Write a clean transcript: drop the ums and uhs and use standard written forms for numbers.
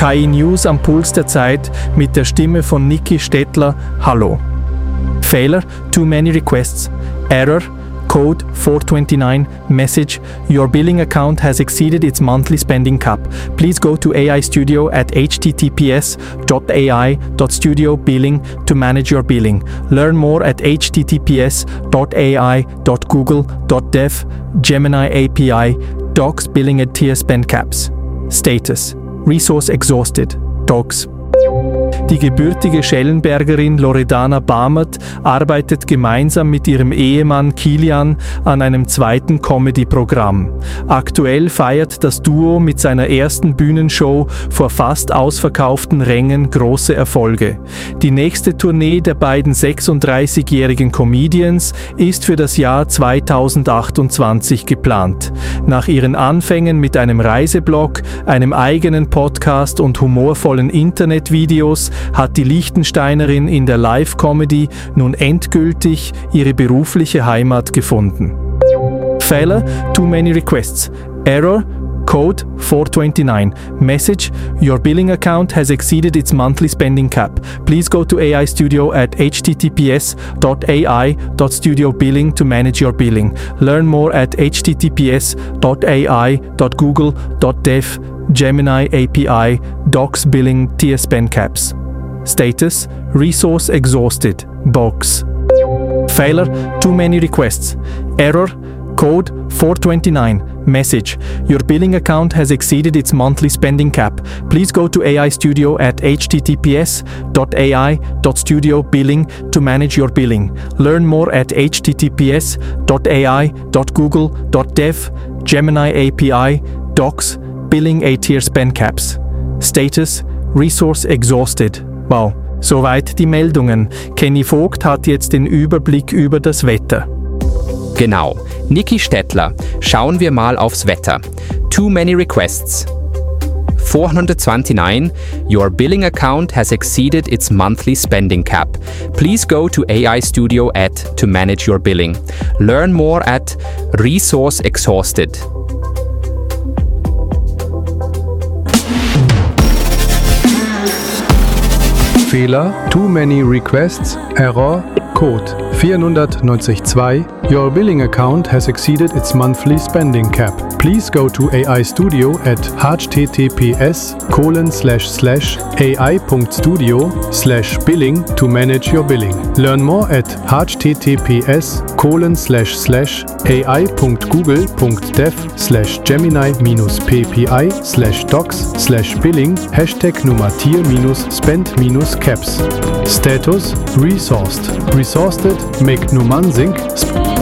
KI News am Puls der Zeit mit der Stimme von Niki Stettler. Hallo. Failure, too many requests. Error, code 429, message, your billing account has exceeded its monthly spending cap. Please go to AI Studio at https.ai.studio-billing to manage your billing. Learn more at https.ai.google.dev, Gemini API, docs billing at tier spend caps. Status, resource exhausted, docs. Die gebürtige Schellenbergerin Loredana Bamert arbeitet gemeinsam mit ihrem Ehemann Kilian an einem zweiten Comedy-Programm. Aktuell feiert das Duo mit seiner ersten Bühnenshow vor fast ausverkauften Rängen große Erfolge. Die nächste Tournee der beiden 36-jährigen Comedians ist für das Jahr 2028 geplant. Nach ihren Anfängen mit einem Reiseblog, einem eigenen Podcast und humorvollen Internetvideos hat die Liechtensteinerin in der Live-Comedy nun endgültig ihre berufliche Heimat gefunden. Failure, too many requests. Error, code 429. Message, your billing account has exceeded its monthly spending cap. Please go to AI Studio at https.ai.studio-billing to manage your billing. Learn more at https.ai.google.dev, Gemini API, docs billing tier spend caps. Status, resource exhausted, box. Failure, too many requests. Error, code 429. Message, your billing account has exceeded its monthly spending cap. Please go to AI Studio at https.ai.studio-billing to manage your billing. Learn more at https.ai.google.dev, Gemini API, docs billing a tier spend caps. Status, resource exhausted. Wow, soweit die Meldungen. Kenny Vogt hat jetzt den Überblick über das Wetter. Genau, Niki Stettler. Schauen wir mal aufs Wetter. Too many requests. 429, your billing account has exceeded its monthly spending cap. Please go to AI Studio to manage your billing. Learn more at resource exhausted. Fehler, too many requests, error, code 492, your billing account has exceeded its monthly spending cap. Please go to AI Studio at https://ai.studio/billing to manage your billing. Learn more at https://ai.google.dev/gemini-ppi/docs/billing #Nummer tier-spend-caps. Status, resourced. Resourced, make Numansink.